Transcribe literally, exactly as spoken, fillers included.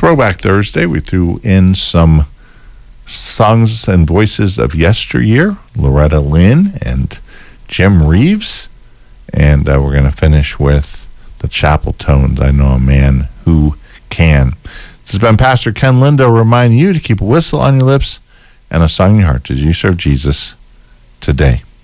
Throwback Thursday, we threw in some songs and voices of yesteryear, Loretta Lynn and Jim Reeves. And uh, we're going to finish with the Chapel Tones, I Know a Man Who Can. This has been Pastor Ken Lindo reminding you to keep a whistle on your lips and a song in your heart as you serve Jesus today.